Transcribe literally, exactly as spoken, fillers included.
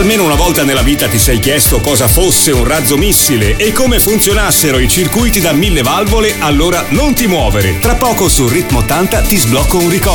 almeno una volta nella vita ti sei chiesto cosa fosse un razzo missile e come funzionassero i circuiti da mille valvole, allora non ti muovere. Tra poco su Ritmo ottanta ti sblocco un ricordo.